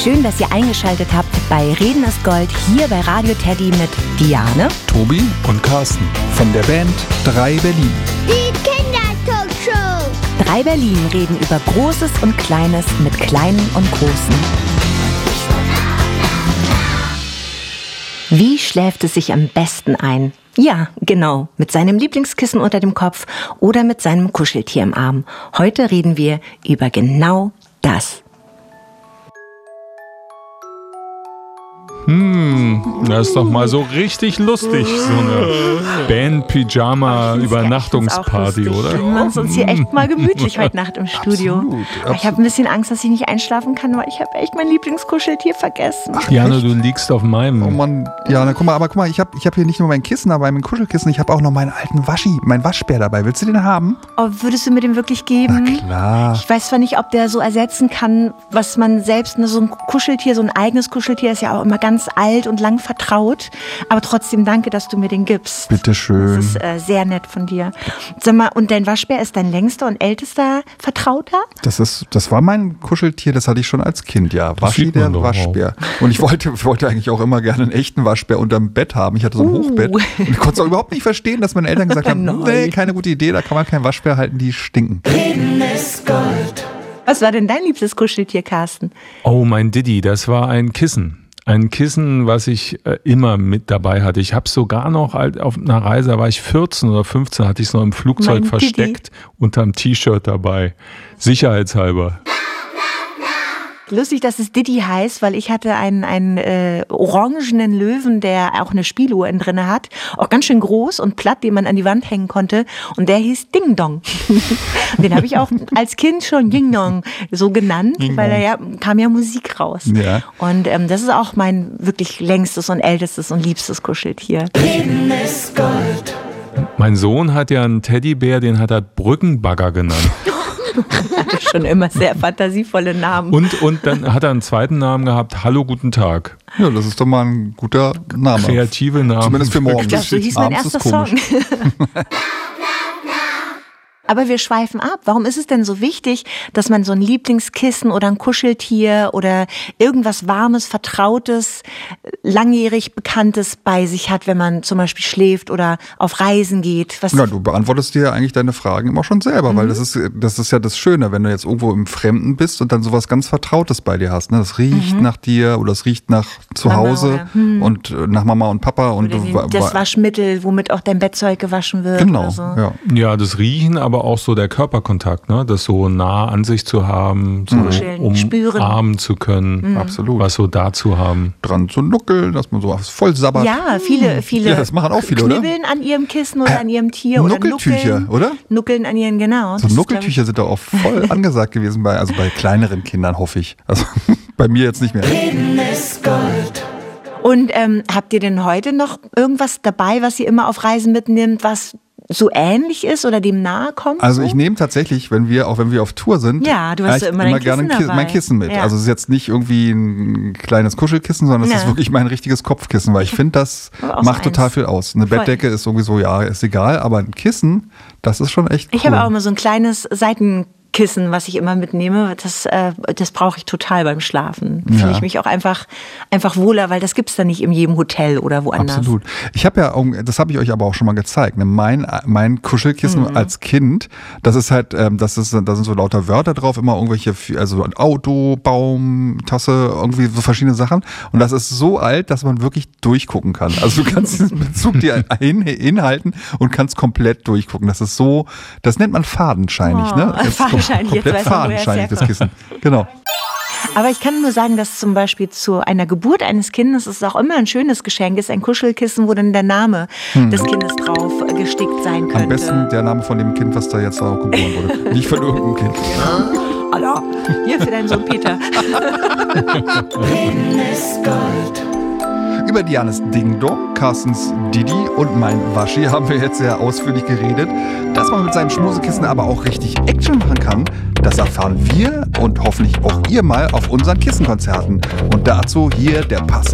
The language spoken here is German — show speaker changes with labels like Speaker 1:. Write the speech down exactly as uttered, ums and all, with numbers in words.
Speaker 1: Schön, dass ihr eingeschaltet habt bei Reden ist Gold hier bei Radio Teddy mit Diane,
Speaker 2: Tobi und Carsten von der Band drei Berlin.
Speaker 3: Die Kindertalkshow.
Speaker 1: drei Berlin reden über Großes und Kleines mit Kleinen und Großen. Wie schläft es sich am besten ein? Ja, genau, mit seinem Lieblingskissen unter dem Kopf oder mit seinem Kuscheltier im Arm. Heute reden wir über genau das.
Speaker 2: Hm, das ist doch mal so richtig lustig, so eine Band-Pyjama-Übernachtungsparty, oder?
Speaker 1: Wir machen es uns hier echt mal gemütlich heute Nacht im Studio.
Speaker 2: Absolut, absolut.
Speaker 1: Ich habe ein bisschen Angst, dass ich nicht einschlafen kann, weil ich habe echt mein Lieblingskuscheltier vergessen.
Speaker 2: Ach, Jana, du liegst auf meinem.
Speaker 4: Oh Mann, Jana, guck mal, aber guck mal, ich habe ich hab hier nicht nur mein Kissen dabei, mein Kuschelkissen, ich habe auch noch meinen alten Waschi, meinen Waschbär dabei. Willst du den haben?
Speaker 1: Oh, würdest du mir den wirklich geben?
Speaker 4: Na klar.
Speaker 1: Ich weiß zwar nicht, ob der so ersetzen kann, was man selbst, ne, so ein Kuscheltier, so ein eigenes Kuscheltier ist ja auch immer ganz alt und lang vertraut. Aber trotzdem danke, dass du mir den gibst.
Speaker 4: Bitteschön.
Speaker 1: Das ist äh, sehr nett von dir. Sag mal, und dein Waschbär ist dein längster und ältester Vertrauter?
Speaker 4: Das ist, das war mein Kuscheltier, das hatte ich schon als Kind, ja.
Speaker 2: Das
Speaker 4: Waschi,
Speaker 2: sieht man
Speaker 4: der
Speaker 2: doch
Speaker 4: Waschbär. Und ich wollte, ich wollte eigentlich auch immer gerne einen echten Waschbär unterm Bett haben. Ich hatte so ein
Speaker 1: Uh.
Speaker 4: Hochbett. Und ich konnte es auch überhaupt nicht verstehen, dass meine Eltern gesagt haben,
Speaker 1: Nein.
Speaker 4: nee, keine gute Idee, da kann man keinen Waschbär halten, die stinken.
Speaker 1: Was war denn dein liebstes Kuscheltier, Carsten?
Speaker 2: Oh, mein Diddy, das war ein Kissen. Ein Kissen, was ich äh, immer mit dabei hatte. Ich habe es sogar noch alt, auf einer Reise, da war ich vierzehn oder fünfzehn, hatte ich es noch im Flugzeug
Speaker 1: Mein
Speaker 2: versteckt, unterm T-Shirt dabei. Sicherheitshalber.
Speaker 1: Lustig, dass es Diddy heißt, weil ich hatte einen, einen äh, orangenen Löwen, der auch eine Spieluhr innen drin hat. Auch ganz schön groß und platt, den man an die Wand hängen konnte. Und der hieß Ding Dong. Den habe ich auch als Kind schon Ding Dong so genannt,
Speaker 4: Ding
Speaker 1: weil da
Speaker 4: Dong.
Speaker 1: ja, kam ja Musik raus.
Speaker 4: Ja.
Speaker 1: Und ähm, das ist auch mein wirklich längstes und ältestes und liebstes Kuscheltier.
Speaker 2: Mein Sohn hat ja einen Teddybär, den hat er Brückenbagger genannt.
Speaker 1: Hatte schon immer sehr fantasievolle Namen.
Speaker 2: Und, und dann hat er einen zweiten Namen gehabt, Hallo, guten Tag.
Speaker 4: Ja, das ist doch mal ein guter Name.
Speaker 2: Kreative Namen.
Speaker 4: Zumindest für morgens.
Speaker 1: Ich glaube, so hieß mein
Speaker 4: Abends
Speaker 1: erster
Speaker 4: ist komisch.
Speaker 1: Song. Aber wir schweifen ab. Warum ist es denn so wichtig, dass man so ein Lieblingskissen oder ein Kuscheltier oder irgendwas Warmes, Vertrautes, langjährig Bekanntes bei sich hat, wenn man zum Beispiel schläft oder auf Reisen geht? Was
Speaker 4: Ja, du beantwortest dir ja eigentlich deine Fragen immer schon selber,
Speaker 1: Mhm.
Speaker 4: weil das ist, das ist ja das Schöne, wenn du jetzt irgendwo im Fremden bist und dann sowas ganz Vertrautes bei dir hast. Ne? Das riecht nach dir oder es riecht nach zu
Speaker 1: Mhm. Mama
Speaker 4: Hause
Speaker 1: oder, hm.
Speaker 4: und äh, nach Mama und Papa. Und
Speaker 1: oder
Speaker 4: du
Speaker 1: den,
Speaker 4: wa-
Speaker 1: das
Speaker 4: wa-
Speaker 1: Waschmittel, womit auch dein Bettzeug gewaschen wird.
Speaker 4: Genau,
Speaker 1: oder so.
Speaker 4: ja.
Speaker 2: Ja, das Riechen, aber auch so der Körperkontakt, ne? Das so nah an sich zu haben, so
Speaker 1: Kuscheln, spüren.
Speaker 2: umarmen zu können,
Speaker 4: Absolut.
Speaker 2: was so da zu haben.
Speaker 4: Dran zu nuckeln, dass man so voll sabbert.
Speaker 1: Ja, viele, viele
Speaker 4: Ja, das machen auch viele, oder?
Speaker 1: knibbeln an ihrem Kissen oder
Speaker 4: Äh,
Speaker 1: an ihrem Tier oder
Speaker 4: Nuckeltücher,
Speaker 1: nuckeln,
Speaker 4: oder?
Speaker 1: Nuckeln an ihren, genau.
Speaker 4: So
Speaker 1: Das ist, glaub
Speaker 4: Nuckeltücher sind doch auch voll angesagt gewesen, bei, also bei kleineren Kindern, hoffe ich. Also bei mir jetzt nicht mehr.
Speaker 1: ich. Und ähm, habt ihr denn heute noch irgendwas dabei, was ihr immer auf Reisen mitnimmt, was so ähnlich ist oder dem nahe kommt?
Speaker 4: Also
Speaker 1: so?
Speaker 4: ich nehme tatsächlich, wenn wir, auch wenn wir auf Tour sind,
Speaker 1: Ja, du hast
Speaker 4: echt
Speaker 1: so immer dein
Speaker 4: gerne ein
Speaker 1: Kissen
Speaker 4: Ki-
Speaker 1: dabei.
Speaker 4: mein Kissen mit.
Speaker 1: Ja.
Speaker 4: Also es ist jetzt nicht irgendwie ein kleines Kuschelkissen, sondern es
Speaker 1: Ja.
Speaker 4: ist wirklich mein richtiges Kopfkissen, weil ich finde, das
Speaker 1: Aber auch
Speaker 4: macht
Speaker 1: so
Speaker 4: total
Speaker 1: eins.
Speaker 4: viel aus. Eine
Speaker 1: Voll.
Speaker 4: Bettdecke ist sowieso, ja, ist egal, aber ein Kissen, das ist schon echt cool.
Speaker 1: Ich habe auch immer so ein kleines Seitenkissen, was ich immer mitnehme. Das, äh, das brauche ich total beim Schlafen. Da
Speaker 4: Ja.
Speaker 1: fühle ich mich auch einfach, einfach wohler, weil das gibt's dann nicht in jedem Hotel oder woanders.
Speaker 4: Absolut. Ich habe ja, auch- das habe ich euch aber auch schon mal gezeigt. Ne? Mein, mein Kuschelkissen
Speaker 1: Mhm.
Speaker 4: als Kind, das ist halt, ähm, das ist, da sind so lauter Wörter drauf, immer irgendwelche, also ein Auto, Baum, Tasse, irgendwie so verschiedene Sachen. Und das ist so alt, dass man wirklich durchgucken kann. Also du kannst diesen Bezug dir hin, hinhalten und kannst komplett durchgucken. Das ist so, das nennt man fadenscheinig.
Speaker 1: Oh,
Speaker 4: Ne? Das ist
Speaker 1: fadenscheinig, jetzt
Speaker 4: komplett
Speaker 1: weiß man, woher es
Speaker 4: fadenscheinig, das
Speaker 1: herkommt.
Speaker 4: Kissen. Genau.
Speaker 1: Aber ich kann nur sagen, dass zum Beispiel zu einer Geburt eines Kindes es auch immer ein schönes Geschenk ist, ein Kuschelkissen, wo dann der Name des Kindes drauf äh, gestickt sein könnte.
Speaker 4: Am besten der Name von dem Kind, was da jetzt auch geboren wurde. Nicht von irgendeinem Kind.
Speaker 1: Hallo, hier für deinen Sohn Peter.
Speaker 4: Über Dianes Ding Dong, Carstens Didi und mein Waschi haben wir jetzt sehr ausführlich geredet. Dass man mit seinem Schmusekissen aber auch richtig Action machen kann, das erfahren wir und hoffentlich auch ihr mal auf unseren Kissenkonzerten. Und dazu hier der passende